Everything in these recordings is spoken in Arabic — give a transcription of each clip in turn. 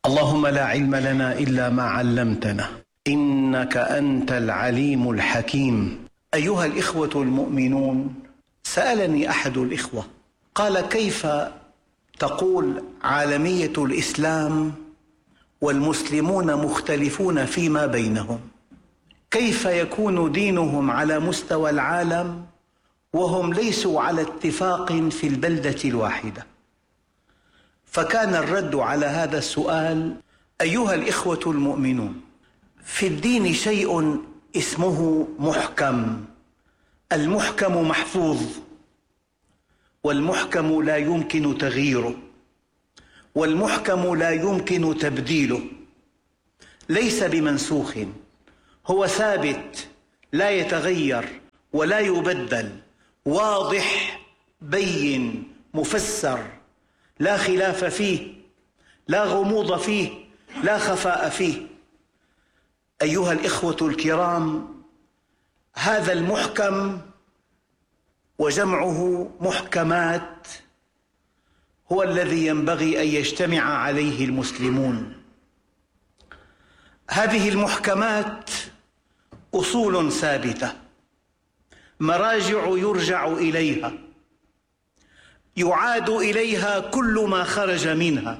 اللهم لا علم لنا إلا ما علمتنا إنك أنت العليم الحكيم. أيها الإخوة المؤمنون، سألني أحد الإخوة قال: كيف تقول عالمية الإسلام والمسلمون مختلفون فيما بينهم؟ كيف يكون دينهم على مستوى العالم وهم ليسوا على اتفاق في البلدة الواحدة؟ فكان الرد على هذا السؤال: أيها الإخوة المؤمنون، في الدين شيء اسمه محكم. المحكم محفوظ، والمحكم لا يمكن تغييره، والمحكم لا يمكن تبديله، ليس بمنسوخ، هو ثابت لا يتغير ولا يبدل، واضح بين مفسر، لا خلاف فيه، لا غموض فيه، لا خفاء فيه. أيها الإخوة الكرام، هذا المحكم وجمعه محكمات هو الذي ينبغي أن يجتمع عليه المسلمون. هذه المحكمات أصول ثابتة، مراجع يرجع إليها، يعاد إليها كل ما خرج منها،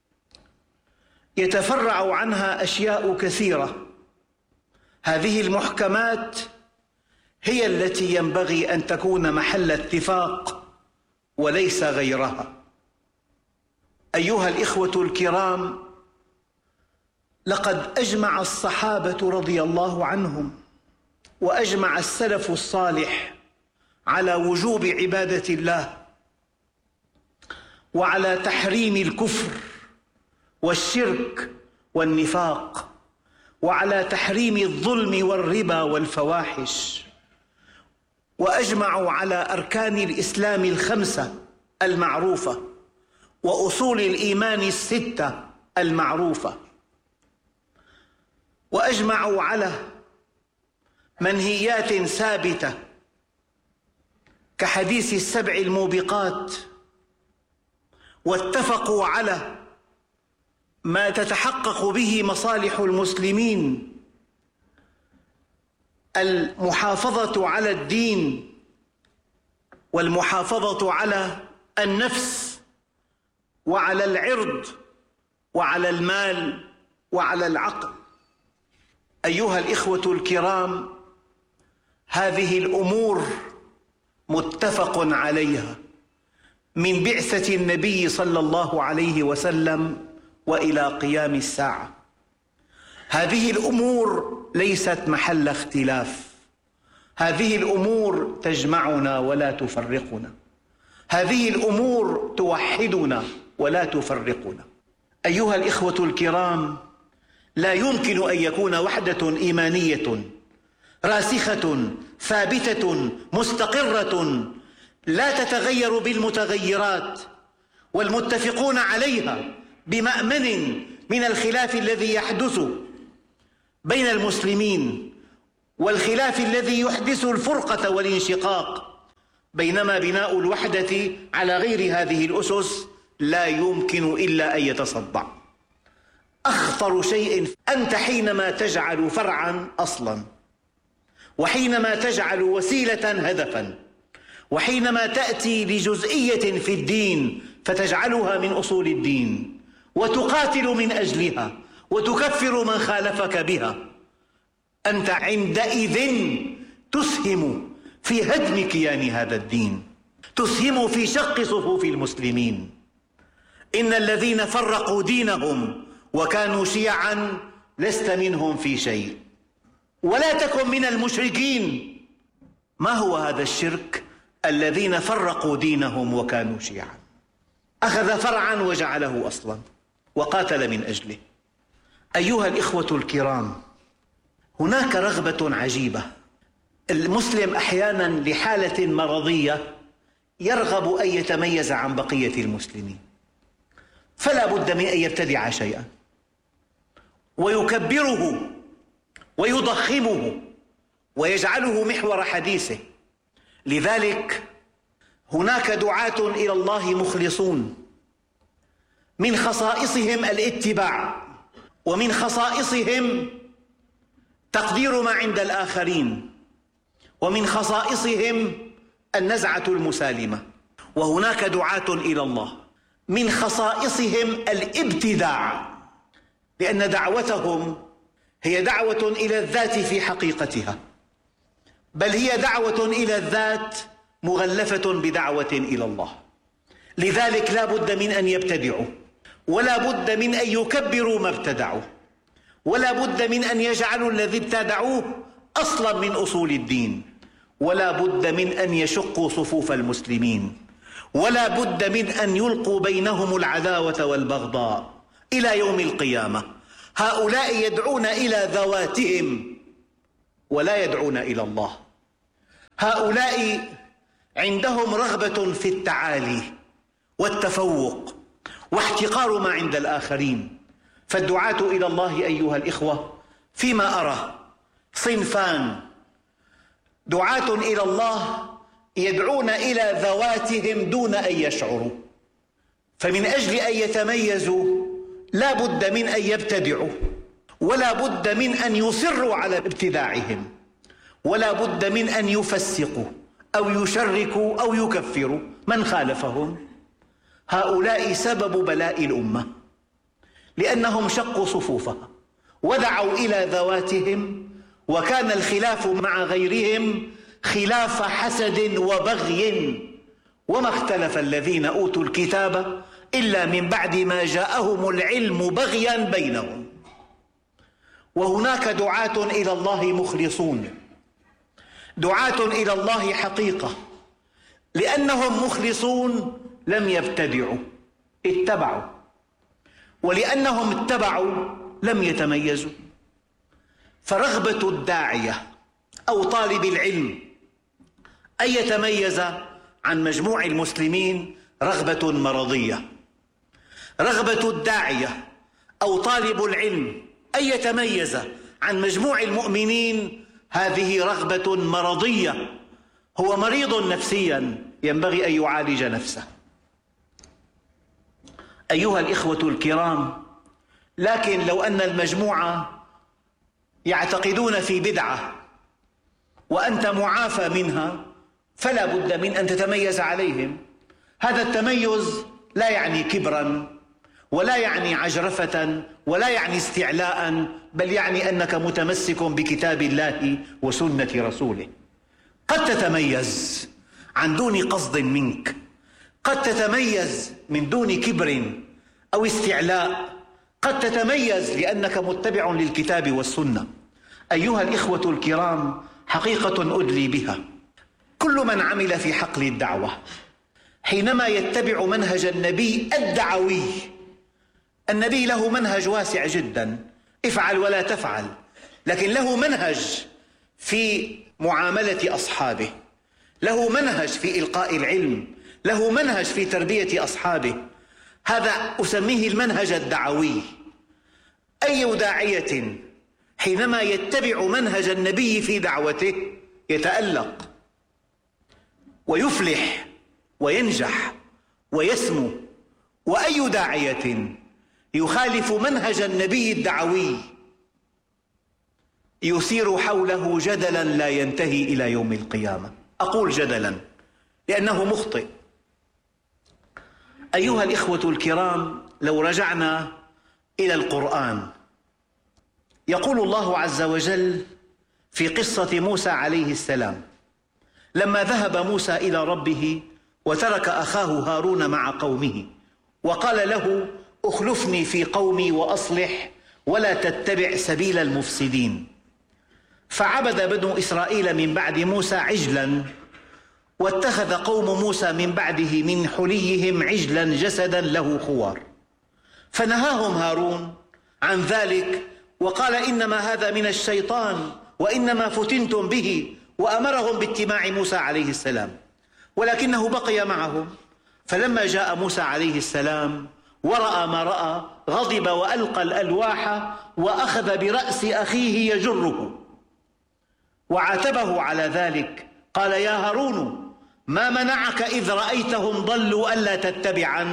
يتفرع عنها أشياء كثيرة. هذه المحكمات هي التي ينبغي أن تكون محل اتفاق وليس غيرها. أيها الإخوة الكرام، لقد أجمع الصحابة رضي الله عنهم وأجمع السلف الصالح على وجوب عبادة الله، وعلى تحريم الكفر والشرك والنفاق، وعلى تحريم الظلم والربا والفواحش، وأجمعوا على أركان الإسلام الخمسة المعروفة وأصول الإيمان الستة المعروفة، وأجمعوا على منهيات ثابتة كحديث السبع الموبقات، واتفقوا على ما تتحقق به مصالح المسلمين: المحافظة على الدين، والمحافظة على النفس، وعلى العرض، وعلى المال، وعلى العقل. أيها الإخوة الكرام، هذه الأمور متفق عليها من بعثة النبي صلى الله عليه وسلم وإلى قيام الساعة. هذه الأمور ليست محل اختلاف، هذه الأمور تجمعنا ولا تفرقنا، هذه الأمور توحدنا ولا تفرقنا. أيها الإخوة الكرام، لا يمكن أن يكون وحدة إيمانية راسخة ثابتة مستقرة لا تتغير بالمتغيرات، والمتفقون عليها بمأمن من الخلاف الذي يحدث بين المسلمين، والخلاف الذي يحدث الفرقة والانشقاق، بينما بناء الوحدة على غير هذه الأسس لا يمكن إلا أن يتصدع. أخطر شيء أنت حينما تجعل فرعاً أصلاً، وحينما تجعل وسيلة هدفاً، وحينما تأتي لجزئية في الدين فتجعلها من أصول الدين، وتقاتل من أجلها، وتكفر من خالفك بها، أنت عندئذ تسهم في هدم كيان هذا الدين، تسهم في شق صفوف المسلمين. إن الذين فرقوا دينهم وكانوا شيعاً لست منهم في شيء، ولا تكن من المشركين. ما هو هذا الشرك؟ الذين فرقوا دينهم وكانوا شيعاً، أخذ فرعاً وجعله أصلاً وقاتل من أجله. أيها الإخوة الكرام، هناك رغبة عجيبة. المسلم أحياناً لحالة مرضية يرغب أن يتميز عن بقية المسلمين، فلا بد من أن يبتدع شيئاً ويكبره ويضخمه ويجعله محور حديثه. لذلك هناك دعاة إلى الله مخلصون من خصائصهم الاتباع، ومن خصائصهم تقدير ما عند الآخرين، ومن خصائصهم النزعة المسالمة. وهناك دعاة إلى الله من خصائصهم الابتداع، لأن دعوتهم هي دعوة إلى الذات في حقيقتها، بل هي دعوة إلى الذات مغلفة بدعوة إلى الله. لذلك لا بد من أن يبتدعوا، ولا بد من أن يكبروا ما ابتدعوا، ولا بد من أن يجعلوا الذي ابتدعوه أصلا من أصول الدين، ولا بد من أن يشقوا صفوف المسلمين، ولا بد من أن يلقوا بينهم العداوة والبغضاء إلى يوم القيامة. هؤلاء يدعون إلى ذواتهم ولا يدعون إلى الله. هؤلاء عندهم رغبة في التعالي والتفوق واحتقار ما عند الآخرين. فالدعاة إلى الله أيها الإخوة فيما أرى صنفان: دعاة إلى الله يدعون إلى ذواتهم دون أن يشعروا، فمن أجل أن يتميزوا لا بد من أن يبتدعوا، ولا بد من أن يصروا على ابتداعهم، ولا بد من أن يفسقوا أو يشركوا أو يكفروا من خالفهم. هؤلاء سبب بلاء الأمة، لأنهم شقوا صفوفها ودعوا إلى ذواتهم، وكان الخلاف مع غيرهم خلاف حسد وبغي. وما اختلف الذين أوتوا الكتاب إلا من بعد ما جاءهم العلم بغيا بينهم. وهناك دعاة إلى الله مخلصون، دعاة إلى الله حقيقة، لأنهم مخلصون لم يبتدعوا، اتبعوا، ولأنهم اتبعوا لم يتميزوا. فرغبة الداعية أو طالب العلم أن يتميز عن مجموع المسلمين رغبة مرضية. رغبة الداعية أو طالب العلم أن يتميز عن مجموع المؤمنين هذه رغبة مرضية. هو مريض نفسيا ينبغي أن يعالج نفسه. أيها الإخوة الكرام، لكن لو أن المجموعة يعتقدون في بدعة وأنت معافى منها فلا بد من أن تتميز عليهم. هذا التميز لا يعني كبرا، ولا يعني عجرفة، ولا يعني استعلاء، بل يعني أنك متمسك بكتاب الله وسنة رسوله. قد تتميز عن دون قصد منك، قد تتميز من دون كبر أو استعلاء، قد تتميز لأنك متبع للكتاب والسنة. أيها الإخوة الكرام، حقيقة أدلي بها: كل من عمل في حقل الدعوة حينما يتبع منهج النبي الدعوي، النبي له منهج واسع جدا، افعل ولا تفعل، لكن له منهج في معاملة أصحابه، له منهج في إلقاء العلم، له منهج في تربية أصحابه. هذا أسميه المنهج الدعوي. أي داعية حينما يتبع منهج النبي في دعوته يتألق ويفلح وينجح ويسمو. وأي داعية يخالف منهج النبي الدعوي يثير حوله جدلا لا ينتهي إلى يوم القيامة. أقول جدلا لأنه مخطئ. أيها الإخوة الكرام، لو رجعنا إلى القرآن، يقول الله عز وجل في قصة موسى عليه السلام لما ذهب موسى إلى ربه وترك أخاه هارون مع قومه وقال له: اخلفني في قومي وأصلح ولا تتبع سبيل المفسدين. فعبد بنو إسرائيل من بعد موسى عجلا، واتخذ قوم موسى من بعده من حليهم عجلا جسدا له خوار، فنهاهم هارون عن ذلك وقال: إنما هذا من الشيطان وإنما فتنتم به، وأمرهم باتباع موسى عليه السلام، ولكنه بقي معهم. فلما جاء موسى عليه السلام ورأى ما رأى غضب وألقى الألواح وأخذ برأس أخيه يجره وعاتبه على ذلك. قال: يا هارون، ما منعك إذ رأيتهم ضلوا ألا تتبعا؟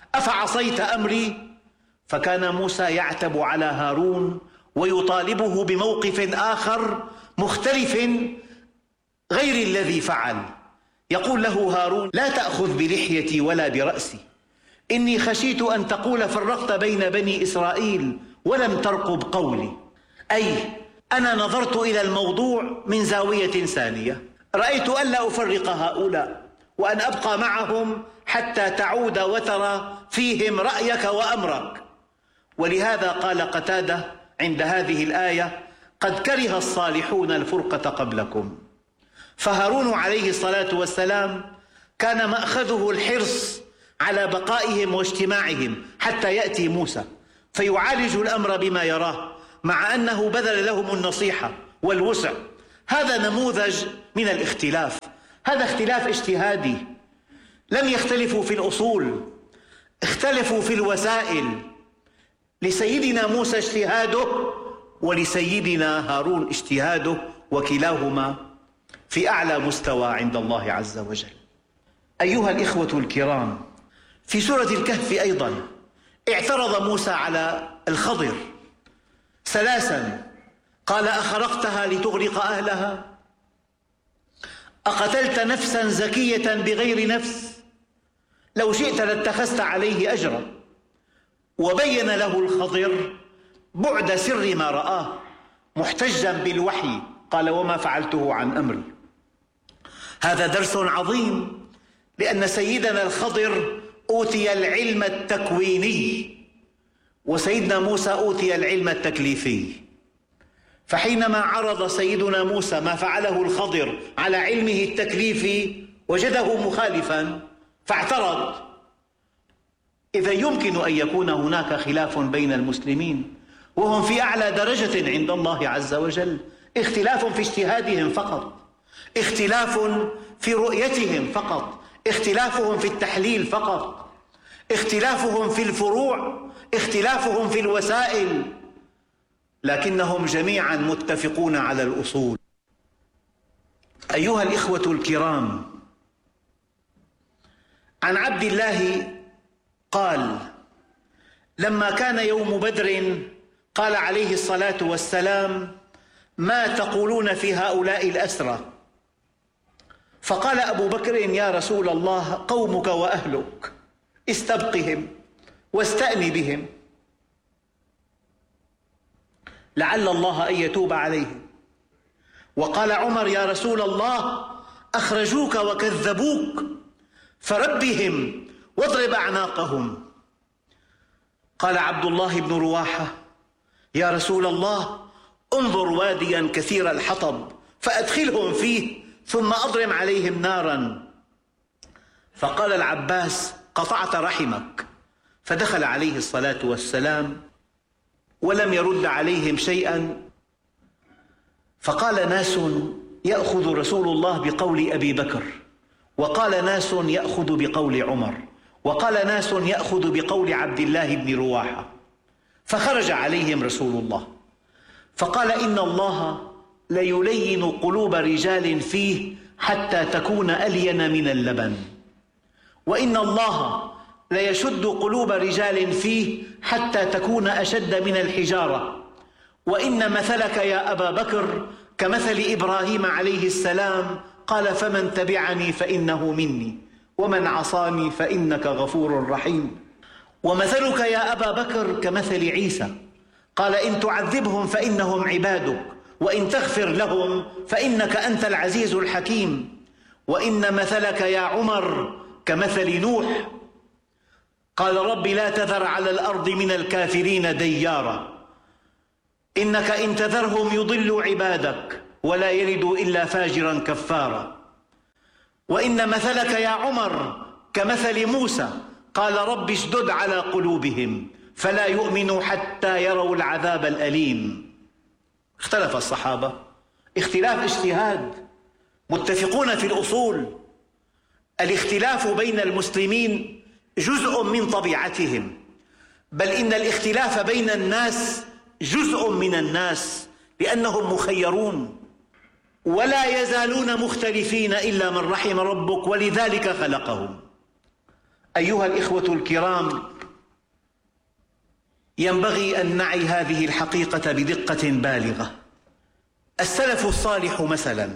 أفعصيت أمري؟ فكان موسى يعتب على هارون ويطالبه بموقف آخر مختلف غير الذي فعل. يقول له هارون: لا تأخذ بلحيتي ولا برأسي، إني خشيت أن تقول فرقت بين بني إسرائيل ولم ترقب قولي. أي أنا نظرت إلى الموضوع من زاوية ثانية، رأيت ألا أفرق هؤلاء وأن أبقى معهم حتى تعود وترى فيهم رأيك وأمرك. ولهذا قال قتادة عند هذه الآية: قد كره الصالحون الفرقة قبلكم. فهارون عليه الصلاة والسلام كان مأخذه الحرص على بقائهم واجتماعهم حتى يأتي موسى فيعالج الأمر بما يراه، مع أنه بذل لهم النصيحة والوسع. هذا نموذج من الاختلاف، هذا اختلاف اجتهادي. لم يختلفوا في الأصول، اختلفوا في الوسائل. لسيدنا موسى اجتهاده ولسيدنا هارون اجتهاده، وكلاهما في أعلى مستوى عند الله عز وجل. أيها الإخوة الكرام، في سورة الكهف أيضا اعترض موسى على الخضر ثلاثا، قال: أخرقتها لتغرق أهلها؟ أقتلت نفسا زكية بغير نفس؟ لو شئت لاتخذت عليه أجرا. وبين له الخضر بعد سر ما رآه محتجا بالوحي، قال: وما فعلته عن أمري. هذا درس عظيم، لأن سيدنا الخضر أوتي العلم التكويني وسيدنا موسى أوتي العلم التكليفي. فحينما عرض سيدنا موسى ما فعله الخضر على علمه التكليفي وجده مخالفا فاعترض. إذا يمكن أن يكون هناك خلاف بين المسلمين وهم في أعلى درجة عند الله عز وجل، اختلاف في اجتهادهم فقط، اختلاف في رؤيتهم فقط، اختلافهم في التحليل فقط، اختلافهم في الفروع، اختلافهم في الوسائل، لكنهم جميعا متفقون على الأصول. أيها الإخوة الكرام، عن عبد الله قال: لما كان يوم بدر قال عليه الصلاة والسلام: ما تقولون في هؤلاء الأسرى؟ فقال أبو بكر: يا رسول الله، قومك وأهلك، استبقهم واستأن بهم، لعل الله أن يتوب عليهم. وقال عمر: يا رسول الله، أخرجوك وكذبوك، فربهم واضرب أعناقهم. قال عبد الله بن رواحة: يا رسول الله، انظر واديا كثير الحطب فأدخلهم فيه ثم أضرم عليهم نارا. فقال العباس: قطعت رحمك. فدخل عليه الصلاة والسلام ولم يرد عليهم شيئا. فقال ناس: يأخذ رسول الله بقول أبي بكر، وقال ناس: يأخذ بقول عمر، وقال ناس: يأخذ بقول عبد الله بن رواحة. فخرج عليهم رسول الله فقال: إن الله ليلين قلوب رجال فيه حتى تكون ألين من اللبن، وإن الله ليشد قلوب رجال فيه حتى تكون أشد من الحجارة، وإن مثلك يا أبا بكر كمثل إبراهيم عليه السلام، قال: فمن تبعني فإنه مني ومن عصاني فإنك غفور رحيم. ومثلك يا أبا بكر كمثل عيسى، قال: إن تعذبهم فإنهم عبادك، وإن تغفر لهم فإنك أنت العزيز الحكيم. وإن مثلك يا عمر كمثل نوح، قال: رب لا تذر على الأرض من الكافرين ديارا، إنك إن تذرهم يضلوا عبادك ولا يلدوا إلا فاجرا كفارا. وإن مثلك يا عمر كمثل موسى، قال: رب اشدد على قلوبهم فلا يؤمنوا حتى يروا العذاب الأليم. اختلف الصحابة اختلاف اجتهاد، متفقون في الأصول. الاختلاف بين المسلمين جزء من طبيعتهم، بل إن الاختلاف بين الناس جزء من الناس، لأنهم مخيرون ولا يزالون مختلفين إلا من رحم ربك ولذلك خلقهم. أيها الإخوة الكرام، ينبغي أن نعي هذه الحقيقة بدقة بالغة. السلف الصالح مثلا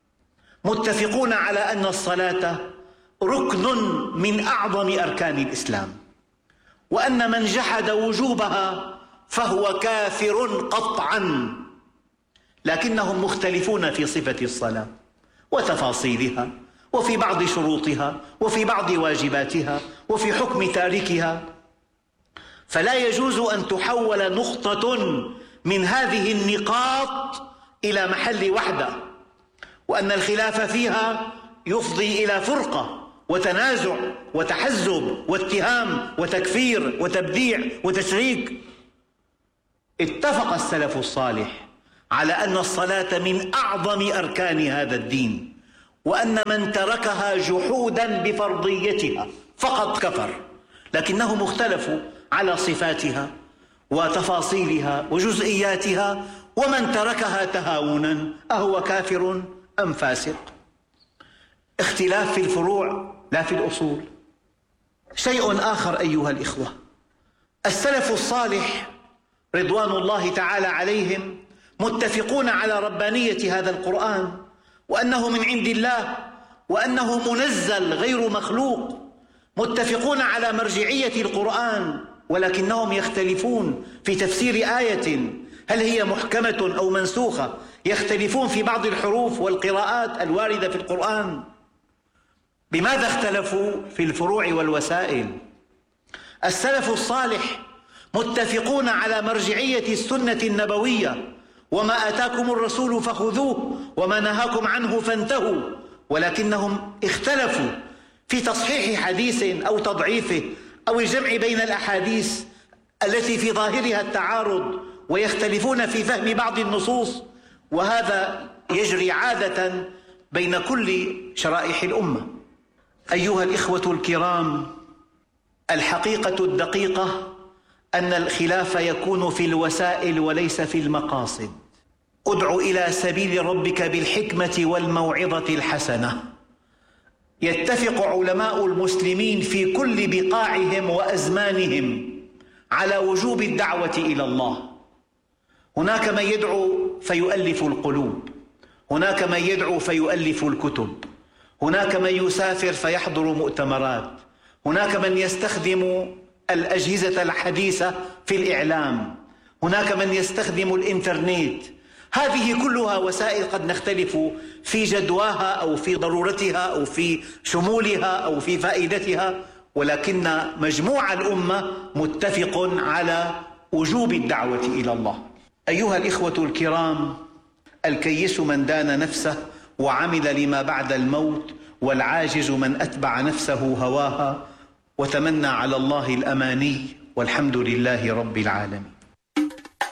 متفقون على أن الصلاة ركن من أعظم أركان الإسلام، وأن من جحد وجوبها فهو كافر قطعا، لكنهم مختلفون في صفة الصلاة وتفاصيلها وفي بعض شروطها وفي بعض واجباتها وفي حكم تاركها. فلا يجوز أن تحول نقطة من هذه النقاط إلى محل وحدة، وأن الخلاف فيها يفضي إلى فرقة وتنازع وتحزب واتهام وتكفير وتبديع وتشريك. اتفق السلف الصالح على أن الصلاة من أعظم أركان هذا الدين، وأن من تركها جحودا بفرضيتها فقط كفر، لكنهم اختلفوا على صفاتها وتفاصيلها وجزئياتها، ومن تركها تهاونا أهو كافر أم فاسق. اختلاف في الفروع لا في الأصول. شيء آخر أيها الإخوة، السلف الصالح رضوان الله تعالى عليهم متفقون على ربانية هذا القرآن، وأنه من عند الله، وأنه منزل غير مخلوق. متفقون على مرجعية القرآن، ولكنهم يختلفون في تفسير آية، هل هي محكمة أو منسوخة؟ يختلفون في بعض الحروف والقراءات الواردة في القرآن. بماذا اختلفوا؟ في الفروع والوسائل. السلف الصالح متفقون على مرجعية السنة النبوية، وما آتاكم الرسول فخذوه وما نهاكم عنه فانتهوا، ولكنهم اختلفوا في تصحيح حديث أو تضعيفه أو الجمع بين الأحاديث التي في ظاهرها التعارض، ويختلفون في فهم بعض النصوص، وهذا يجري عادة بين كل شرائح الأمة. أيها الإخوة الكرام، الحقيقة الدقيقة أن الخلاف يكون في الوسائل وليس في المقاصد. ادع إلى سبيل ربك بالحكمة والموعظة الحسنة. يتفق علماء المسلمين في كل بقاعهم وأزمانهم على وجوب الدعوة إلى الله. هناك من يدعو فيؤلف القلوب، هناك من يدعو فيؤلف الكتب، هناك من يسافر فيحضر مؤتمرات، هناك من يستخدم الأجهزة الحديثة في الإعلام، هناك من يستخدم الإنترنت. هذه كلها وسائل قد نختلف في جدواها أو في ضرورتها أو في شمولها أو في فائدتها، ولكن مجموع الأمة متفق على وجوب الدعوة إلى الله. أيها الإخوة الكرام، الكيس من دان نفسه وعمل لما بعد الموت، والعاجز من أتبع نفسه هواها وتمنى على الله الأماني، والحمد لله رب العالمين.